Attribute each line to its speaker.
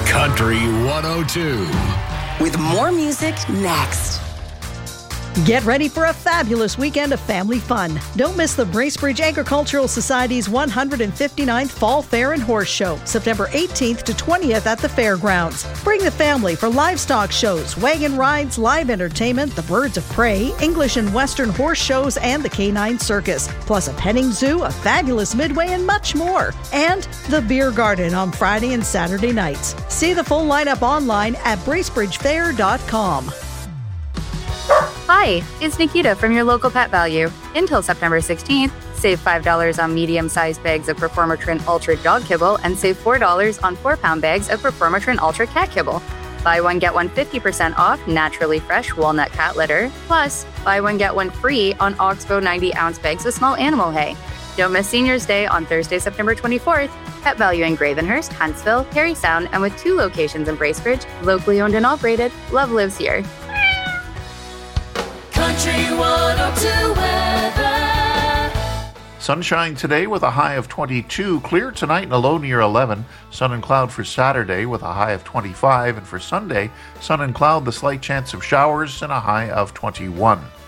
Speaker 1: Country 102.
Speaker 2: With more music next.
Speaker 3: Get ready for a fabulous weekend of family fun. Don't miss the Bracebridge Agricultural Society's 159th Fall Fair and Horse Show, September 18th to 20th at the fairgrounds. Bring the family for livestock shows, wagon rides, live entertainment, the Birds of Prey, English and Western horse shows, and the Canine Circus, plus a petting zoo, a fabulous midway, and much more. And the Beer Garden on Friday and Saturday nights. See the full lineup online at bracebridgefair.com.
Speaker 4: Hi, it's Nikita from your local Pet Value. Until September 16th, save $5 on medium-sized bags of Performatrin Ultra Dog Kibble and save $4 on 4-pound bags of Performatrin Ultra Cat Kibble. Buy one, get one 50% off naturally fresh walnut cat litter. Plus, buy one, get one free on Oxbow 90-ounce bags of small animal hay. Don't miss Seniors Day on Thursday, September 24th. Pet Value in Gravenhurst, Huntsville, Parry Sound, and with 2 locations in Bracebridge, locally owned and operated, love lives here.
Speaker 5: Country 102 weather.
Speaker 6: Sunshine today with a high of 22. Clear tonight and a low near 11. Sun and cloud for Saturday with a high of 25. And for Sunday, sun and cloud, the slight chance of showers and a high of 21.